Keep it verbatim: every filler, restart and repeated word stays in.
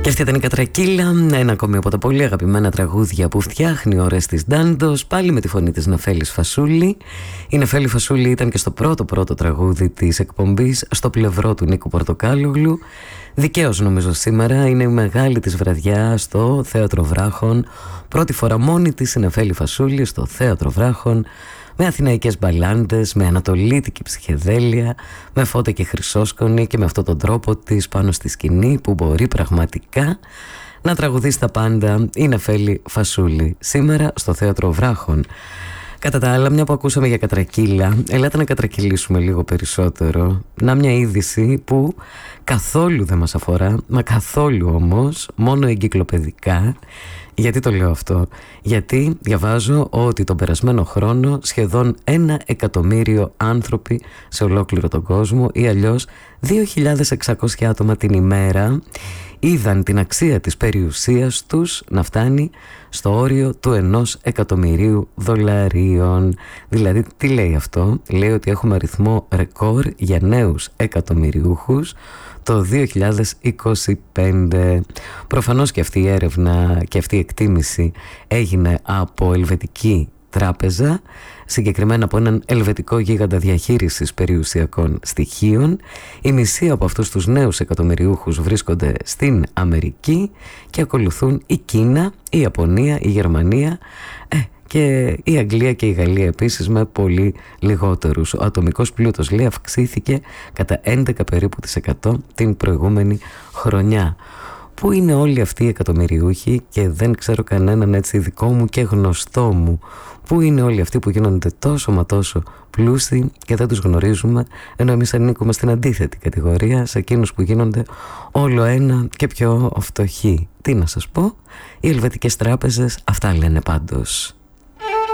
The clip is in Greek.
Και αυτή ήταν η Κατρακύλα, ένα ακόμη από τα πολύ αγαπημένα τραγούδια που φτιάχνει ο Ορέστης Ντάντος, πάλι με τη φωνή της Νεφέλης Φασούλη. Η Νεφέλη Φασούλη ήταν και στο πρώτο πρώτο τραγούδι της εκπομπής, στο πλευρό του Νίκου Πορτοκάλογλου. Δικαίως νομίζω σήμερα είναι η μεγάλη της βραδιά στο Θέατρο Βράχων. Πρώτη φορά μόνη της η Νεφέλη Φασούλη στο Θέατρο Βράχων, με αθηναϊκές μπαλάντες, με ανατολίτικη ψυχεδέλεια, με φώτα και χρυσόσκονη και με αυτόν τον τρόπο της πάνω στη σκηνή που μπορεί πραγματικά να τραγουδήσει τα πάντα η Νεφέλη Φασούλη σήμερα στο Θέατρο Βράχων. Κατά τα άλλα, μια που ακούσαμε για Κατρακύλα, ελάτε να κατρακυλήσουμε λίγο περισσότερο. Να μια είδηση που καθόλου δεν μας αφορά, μα καθόλου όμως, μόνο εγκυκλοπαιδικά. Γιατί το λέω αυτό? Γιατί διαβάζω ότι τον περασμένο χρόνο σχεδόν ένα εκατομμύριο άνθρωποι σε ολόκληρο τον κόσμο, ή αλλιώς δύο χιλιάδες εξακόσια άτομα την ημέρα, είδαν την αξία της περιουσίας τους να φτάνει στο όριο του ενός εκατομμυρίου δολαρίων. Δηλαδή τι λέει αυτό? Λέει ότι έχουμε αριθμό ρεκόρ για νέους εκατομμυριούχους το δύο χιλιάδες είκοσι πέντε. Προφανώς και αυτή η έρευνα και αυτή η εκτίμηση έγινε από ελβετική τράπεζα, συγκεκριμένα από έναν ελβετικό γίγαντα διαχείρισης περιουσιακών στοιχείων. Οι μισοί από αυτούς τους νέους εκατομμυριούχους βρίσκονται στην Αμερική και ακολουθούν η Κίνα, η Ιαπωνία, η Γερμανία ε, και η Αγγλία και η Γαλλία επίσης, με πολύ λιγότερους. Ο ατομικός πλούτος, λέει, αυξήθηκε κατά έντεκα περίπου της εκατό την προηγούμενη χρονιά. Πού είναι όλοι αυτοί οι εκατομμυριούχοι? Και δεν ξέρω κανέναν έτσι δικό μου και γνωστό μου. Πού είναι όλοι αυτοί που γίνονται τόσο μα τόσο πλούσιοι και δεν τους γνωρίζουμε, ενώ εμείς ανήκουμε στην αντίθετη κατηγορία, σε εκείνους που γίνονται όλο ένα και πιο φτωχοί? Τι να σας πω, οι ελβετικές τράπεζες αυτά λένε πάντως.